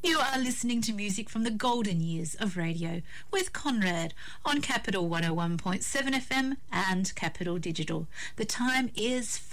You are listening to music from the golden years of radio with Conrad on Capital 101.7 FM and Capital Digital. The time is